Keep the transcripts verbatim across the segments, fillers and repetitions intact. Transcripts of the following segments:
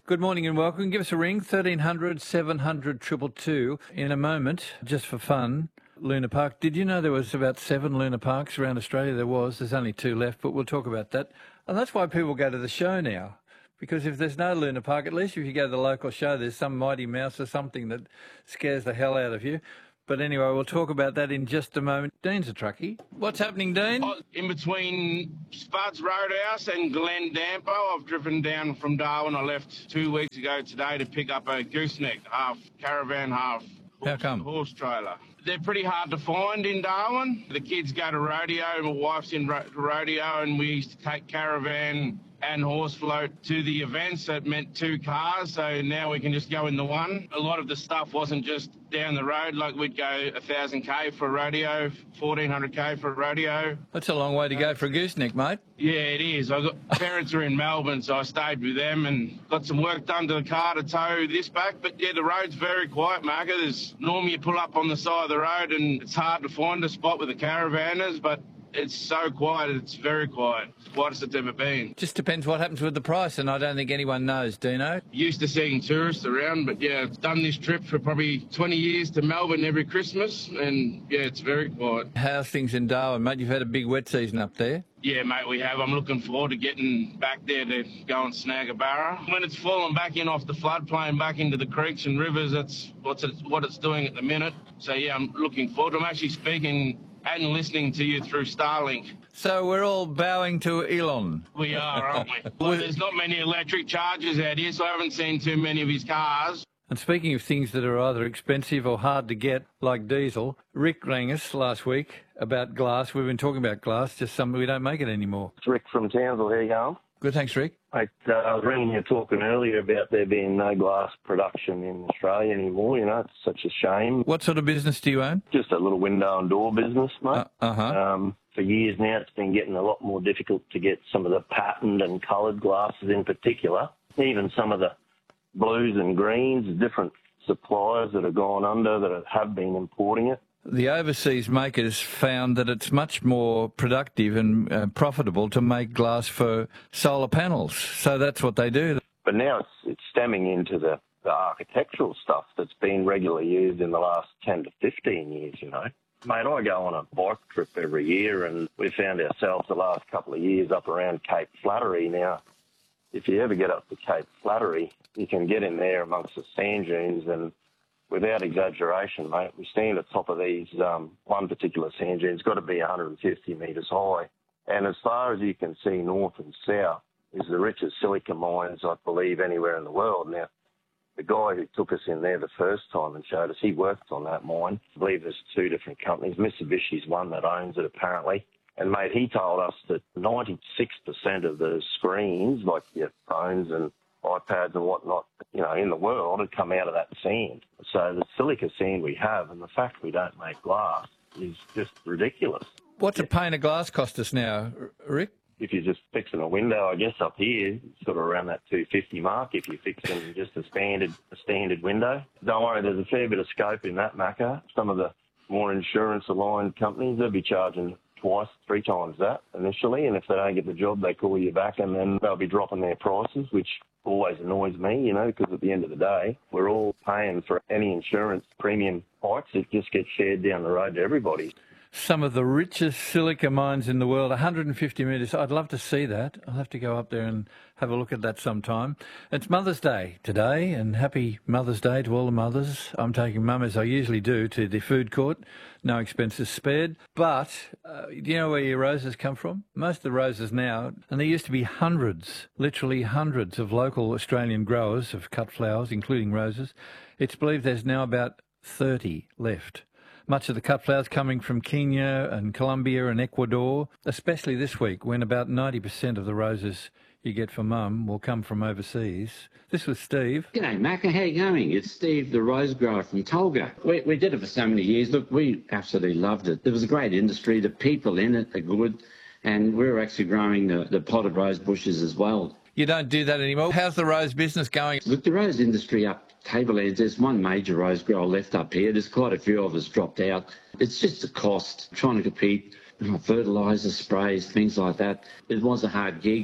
Good morning and welcome. Give us a ring, thirteen hundred, seven hundred, two two two. In a moment, just for fun, Luna Park. Did you know there was about seven Luna Parks around Australia? There was. There's only two left, but we'll talk about that. And that's why people go to the show now. Because if there's no Luna Park, at least if you go to the local show, there's some mighty mouse or something that scares the hell out of you. But anyway, we'll talk about that in just a moment. Dean's a truckie. What's happening, Dean? Oh, in between Spuds Roadhouse and Glen Dampo, I've driven down from Darwin. I left two weeks ago today to pick up a gooseneck, half caravan, half horse, How come? horse trailer. They're pretty hard to find in Darwin. The kids go to rodeo, my wife's in ro- rodeo, and we used to take caravan and horse float to the events. That meant two cars, so now we can just go in the one. A lot of the stuff wasn't just down the road, like we'd go one thousand k for a rodeo, fourteen hundred k for a rodeo. That's a long way to go for a gooseneck, mate. Yeah, it is. I got parents are in Melbourne, so I stayed with them and got some work done to the car to tow this back. But yeah, the road's very quiet, Marco. There's normally you pull up on the side of the road and it's hard to find a spot with the caravanners, but it's so quiet. It's very quiet. It's the quietest it's ever been. Just depends what happens with the price, and I don't think anyone knows, Dino. Used to seeing tourists around, but yeah, I've done this trip for probably twenty years to Melbourne every Christmas, and yeah, it's very quiet. How's things in Darwin, mate? You've had a big wet season up there. Yeah, mate, we have. I'm looking forward to getting back there to go and snag a barra. When it's falling back in off the floodplain, back into the creeks and rivers, that's what's it, what it's doing at the minute. So yeah, I'm looking forward. I'm actually speaking and listening to you through Starlink. So we're all bowing to Elon. We are, aren't we? Well, there's not many electric chargers out here, so I haven't seen too many of his cars. And speaking of things that are either expensive or hard to get, like diesel, Rick rang us last week about glass. We've been talking about glass, just something we don't make it anymore. It's Rick from Townsville. How you going? Good, thanks, Rick. Mate, uh, I was ringing you talking earlier about there being no glass production in Australia anymore. You know, it's such a shame. What sort of business do you own? Just a little window and door business, mate. Uh, uh-huh. Um, for years now, it's been getting a lot more difficult to get some of the patterned and coloured glasses in particular. Even some of the blues and greens, different suppliers that have gone under that have been importing it. The overseas makers found that it's much more productive and uh, profitable to make glass for solar panels. So that's what they do. But now it's, it's stemming into the, the architectural stuff that's been regularly used in the last ten to fifteen years, you know. Mate, I go on a bike trip every year and we found ourselves the last couple of years up around Cape Flattery. Now, if you ever get up to Cape Flattery, you can get in there amongst the sand dunes and without exaggeration, mate, we stand at the top of these, um, one particular sand dune. It's got to be one hundred fifty metres high. And as far as you can see north and south is the richest silica mines, I believe, anywhere in the world. Now, the guy who took us in there the first time and showed us, he worked on that mine. I believe there's two different companies. Mitsubishi's one that owns it, apparently. And, mate, he told us that ninety-six percent of the screens, like your phones and iPads and whatnot, you know, in the world had come out of that sand. So the silica sand we have and the fact we don't make glass is just ridiculous. What's a pane of glass cost us now, Rick? If you're just fixing a window, I guess up here, sort of around that two fifty mark if you're fixing just a standard a standard window. Don't worry, there's a fair bit of scope in that, Macca. Some of the more insurance-aligned companies, they'll be charging twice, three times that initially, and if they don't get the job, they call you back and then they'll be dropping their prices, which always annoys me, you know, because at the end of the day, we're all paying for any insurance premium hikes. It just gets shared down the road to everybody. Some of the richest silica mines in the world, one hundred fifty metres. I'd love to see that. I'll have to go up there and have a look at that sometime. It's Mother's Day today, and happy Mother's Day to all the mothers. I'm taking Mum, as I usually do, to the food court. No expenses spared. But uh, do you know where your roses come from? Most of the roses now, and there used to be hundreds, literally hundreds of local Australian growers of cut flowers, including roses. It's believed there's now about thirty left. Much of the cut flowers coming from Kenya and Colombia and Ecuador, especially this week when about ninety percent of the roses you get for Mum will come from overseas. This was Steve. G'day, Macca. How you going? It's Steve, the rose grower from Tolga. We, we did it for so many years. Look, we absolutely loved it. It was a great industry. The people in it are good. And we were actually growing the, the potted rose bushes as well. You don't do that anymore. How's the rose business going? Look, the rose industry up Tablelands, there's one major rose grower left up here. There's quite a few of us dropped out. It's just the cost, trying to compete, you know, fertiliser, sprays, things like that. It was a hard gig.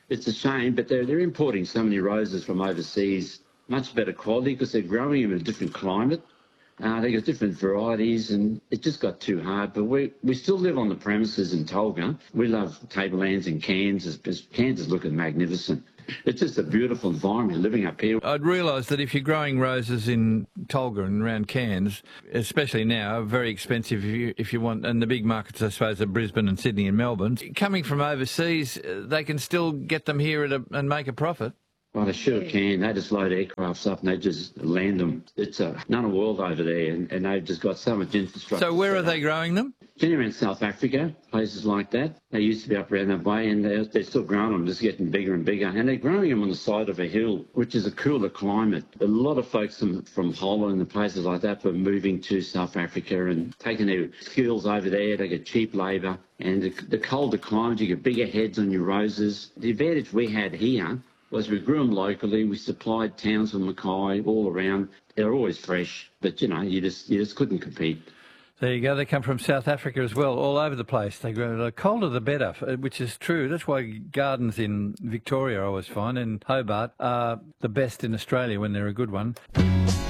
It's a shame, but they're, they're importing so many roses from overseas, much better quality because they're growing in a different climate. Uh, they got different varieties, and it just got too hard. But we we still live on the premises in Tolga. We love tablelands in Cairns. Cairns is looking magnificent. It's just a beautiful environment living up here. I'd realise that if you're growing roses in Tolga and around Cairns, especially now, very expensive if you, if you want, and the big markets, I suppose, are Brisbane and Sydney and Melbourne. Coming from overseas, they can still get them here at a, and make a profit. Well, they sure can. They just load aircrafts up and they just land them. It's a none of world over there, and, and they've just got so much infrastructure. So where are they growing them? Generally around South Africa, places like that. They used to be up around that way, and they're, they're still growing them, just getting bigger and bigger. And they're growing them on the side of a hill, which is a cooler climate. A lot of folks from, from Holland and places like that were moving to South Africa and taking their skills over there. They get cheap labour. And the, the colder climate, you get bigger heads on your roses. The advantage we had here was we grew them locally. We supplied towns of Mackay all around. They're always fresh, but you know, you just you just couldn't compete. There you go. They come from South Africa as well, all over the place. They grow the colder the better, which is true. That's why gardens in Victoria, I always find, and Hobart are the best in Australia when they're a good one.